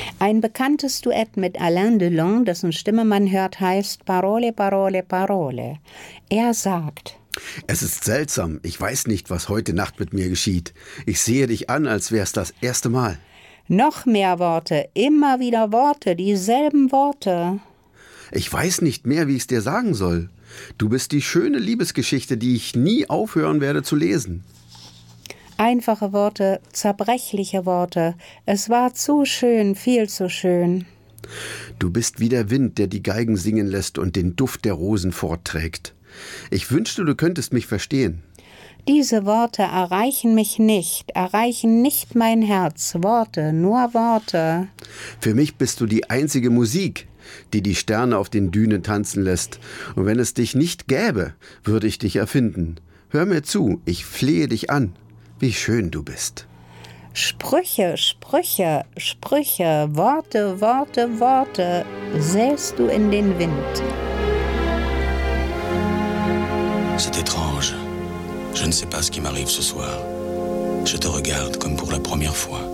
Ein bekanntes Duett mit Alain Delon, dessen Stimme man hört, heißt Parole, Parole, Parole. Er sagt: Es ist seltsam, ich weiß nicht, was heute Nacht mit mir geschieht. Ich sehe dich an, als wär's das erste Mal. Noch mehr Worte, immer wieder Worte, dieselben Worte. Ich weiß nicht mehr, wie ich's dir sagen soll. Du bist die schöne Liebesgeschichte, die ich nie aufhören werde zu lesen. Einfache Worte, zerbrechliche Worte. Es war zu schön, viel zu schön. Du bist wie der Wind, der die Geigen singen lässt und den Duft der Rosen fortträgt. Ich wünschte, du könntest mich verstehen. Diese Worte erreichen mich nicht, erreichen nicht mein Herz. Worte, nur Worte. Für mich bist du die einzige Musik, die die Sterne auf den Dünen tanzen lässt. Und wenn es dich nicht gäbe, würde ich dich erfinden. Hör mir zu, ich flehe dich an. Wie schön du bist. Sprüche, Sprüche, Sprüche, Worte, Worte, Worte, säst du in den Wind. C'est étrange. Je ne sais pas ce qui m'arrive ce soir. Je te regarde comme pour la première fois.